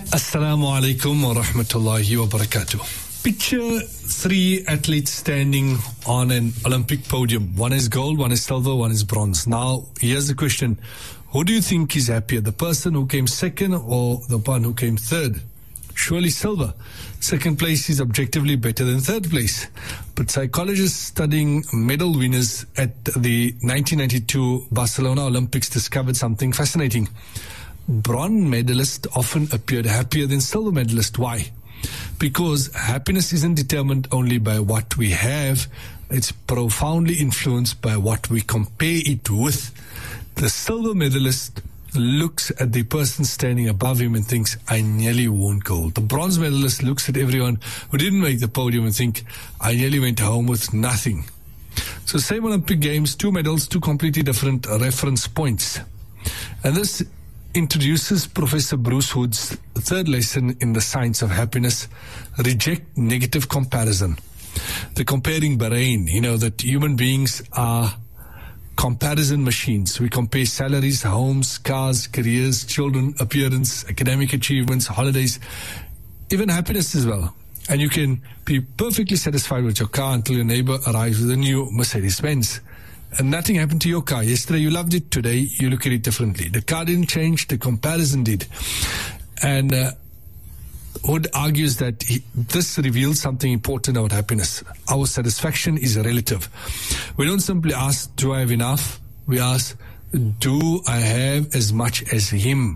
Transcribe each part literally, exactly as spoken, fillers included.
Assalamu alaikum wa rahmatullahi wa barakatuh. Picture three athletes standing on an Olympic podium. One is gold, one is silver, one is bronze. Now, here's the question. Who do you think is happier, the person who came second or the one who came third? Surely silver. Second place is objectively better than third place. But psychologists studying medal winners at the nineteen ninety-two Barcelona Olympics discovered something fascinating. Bronze medalists often appeared happier than silver medalists. Why? Because happiness isn't determined only by what we have, it's profoundly influenced by what we compare it with. The silver medalist looks at the person standing above him and thinks, I nearly won gold. The bronze medalist looks at everyone who didn't make the podium and think, I nearly went home with nothing. So same Olympic Games, two medals, two completely different reference points. And this introduces Professor Bruce Hood's third lesson in the science of happiness: reject negative comparison. The comparing brain, you know, that human beings are comparison machines. We compare salaries, homes, cars, careers, children, appearance, academic achievements, holidays, even happiness as well. And you can be perfectly satisfied with your car until your neighbor arrives with a new Mercedes-Benz. And nothing happened to your car. Yesterday you loved it, today you look at it differently. The car didn't change, the comparison did. And uh, Hood argues that he, this reveals something important about happiness. Our satisfaction is relative. We don't simply ask, do I have enough? We ask, do I have as much as him?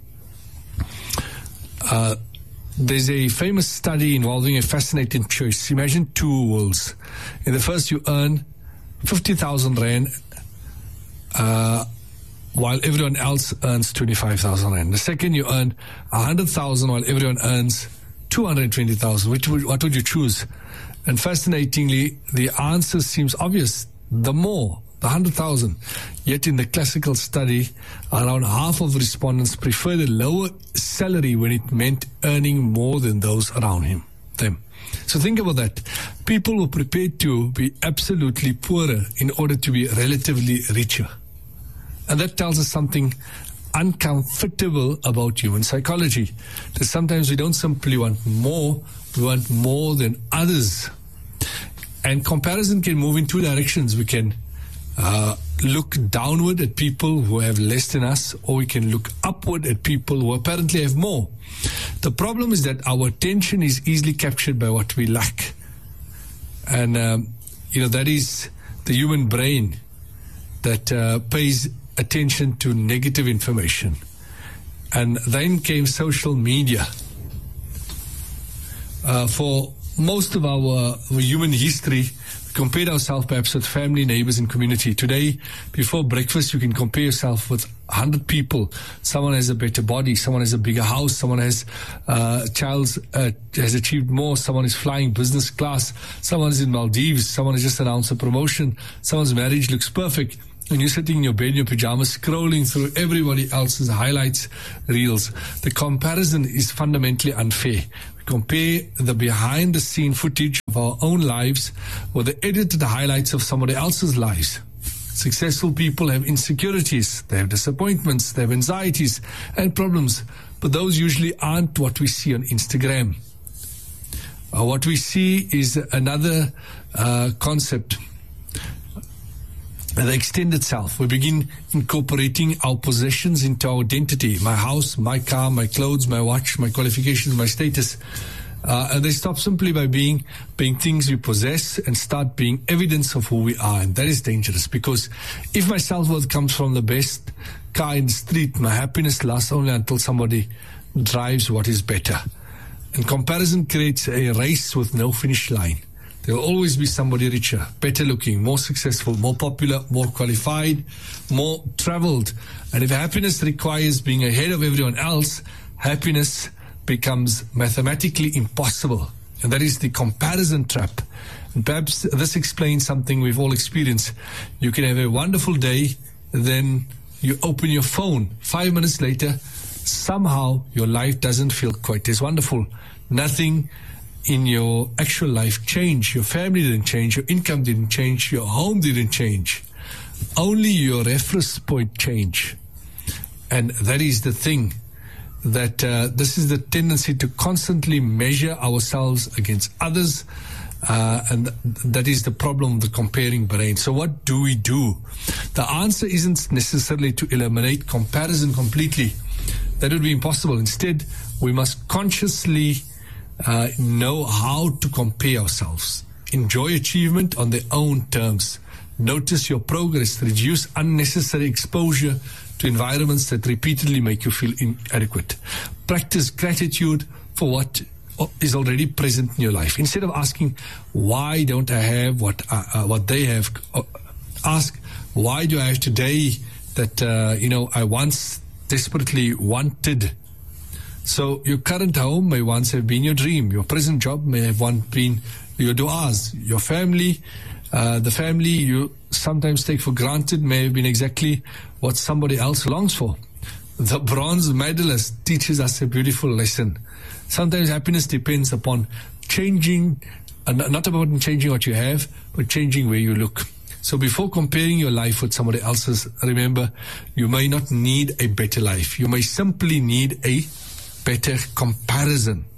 Uh, there's a famous study involving a fascinating choice. Imagine two worlds. In the first, you earn fifty thousand rand, uh, while everyone else earns twenty-five thousand rand. The second, you earn one hundred thousand while everyone earns two hundred twenty thousand. Which would, what would you choose? And fascinatingly, the answer seems obvious. The more, the one hundred thousand. Yet in the classical study, around half of respondents prefer the lower salary when it meant earning more than those around him, them. So think about that. People were prepared to be absolutely poorer in order to be relatively richer. And that tells us something uncomfortable about human psychology. That sometimes we don't simply want more, we want more than others. And comparison can move in two directions. We can uh, look downward at people who have less than us, or we can look upward at people who apparently have more. The problem is that our attention is easily captured by what we lack. And, um, you know, that is the human brain that uh, pays attention to negative information. And then came social media. Uh, for most of our, our human history, we compared ourselves perhaps with family, neighbors, and community. Today, before breakfast, you can compare yourself with one hundred people. Someone has a better body, someone has a bigger house, someone has uh, child's uh, has achieved more, someone is flying business class, someone is in Maldives, someone has just announced a promotion, someone's marriage looks perfect. And you're sitting in your bed in your pajamas scrolling through everybody else's highlights reels. The comparison is fundamentally unfair. We compare the behind the scene footage of our own lives with the edited highlights of somebody else's lives. Successful people have insecurities, they have disappointments, they have anxieties and problems, but those usually aren't what we see on Instagram. Uh, what we see is another uh, concept. The extended self. We begin incorporating our possessions into our identity. My house, my car, my clothes, my watch, my qualifications, my status. Uh, and they stop simply by being being things we possess and start being evidence of who we are. And that is dangerous, because if my self-worth comes from the best car in the street, my happiness lasts only until somebody drives what is better. And comparison creates a race with no finish line. There will always be somebody richer, better looking, more successful, more popular, more qualified, more traveled. And if happiness requires being ahead of everyone else, happiness becomes mathematically impossible. And that is the comparison trap. And perhaps this explains something we've all experienced. You can have a wonderful day, then you open your phone. Five minutes later, somehow your life doesn't feel quite as wonderful. Nothing in your actual life changed. Your family didn't change, your income didn't change, your home didn't change. Only your reference point changed. And that is the thing that uh, this is the tendency to constantly measure ourselves against others, uh, and th- that is the problem of the comparing brain. So what do we do? The answer isn't necessarily to eliminate comparison completely. That would be impossible. Instead, we must consciously uh, know how to compare ourselves. Enjoy achievement on their own terms. Notice your progress. Reduce unnecessary exposure to environments that repeatedly make you feel inadequate. Practice gratitude for what is already present in your life. Instead of asking, why don't I have what uh, uh, what they have, uh, ask, why do I have today that, uh, you know, I once desperately wanted. So your current home may once have been your dream. Your present job may have once been your du'as. Your family, uh, the family you sometimes take for granted may have been exactly what somebody else longs for. The bronze medalist teaches us a beautiful lesson. Sometimes happiness depends upon changing, uh, not about changing what you have, but changing where you look. So before comparing your life with somebody else's, remember, you may not need a better life. You may simply need a better comparison.